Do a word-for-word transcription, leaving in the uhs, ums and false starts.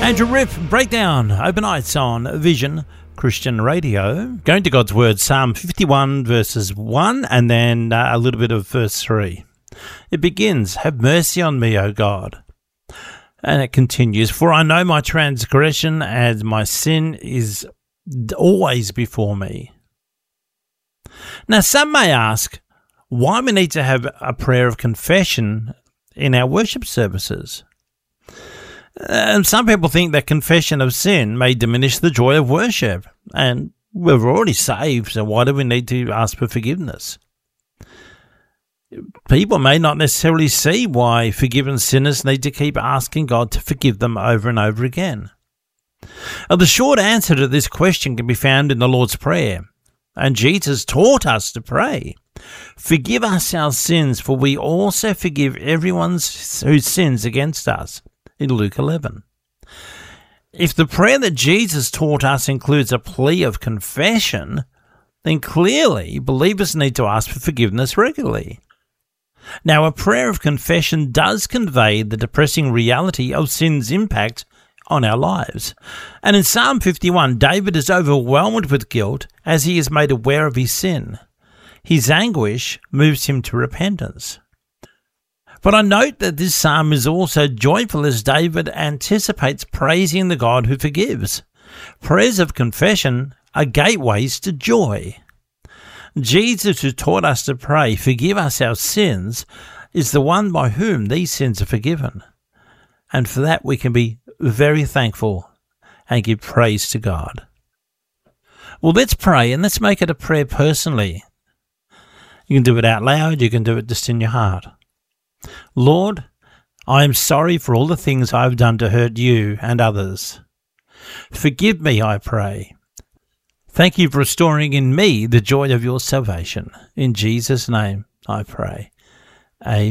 Andrew Ripp, Breakdown, overnights on Vision Christian Radio. Going to God's Word, Psalm fifty-one, verses one, and then uh, a little bit of verse three. It begins, "Have mercy on me, O God." And it continues, "For I know my transgression and my sin is always before me." Now, some may ask why we need to have a prayer of confession in our worship services. And some people think that confession of sin may diminish the joy of worship. And we're already saved, so why do we need to ask for forgiveness? People may not necessarily see why forgiven sinners need to keep asking God to forgive them over and over again. Now, the short answer to this question can be found in the Lord's Prayer. And Jesus taught us to pray, "Forgive us our sins, for we also forgive everyone who sins against us," in Luke eleven. If the prayer that Jesus taught us includes a plea of confession, then clearly believers need to ask for forgiveness regularly. Now, a prayer of confession does convey the depressing reality of sin's impact on our lives. And in Psalm fifty-one, David is overwhelmed with guilt as he is made aware of his sin. His anguish moves him to repentance. But I note that this psalm is also joyful as David anticipates praising the God who forgives. Prayers of confession are gateways to joy. Jesus, who taught us to pray, "Forgive us our sins," is the one by whom these sins are forgiven. And for that we can be very thankful and give praise to God. Well, let's pray, and let's make it a prayer personally. You can do it out loud, you can do it just in your heart. Lord, I am sorry for all the things I've done to hurt you and others. Forgive me, I pray. Thank you for restoring in me the joy of your salvation. In Jesus' name I pray. Amen.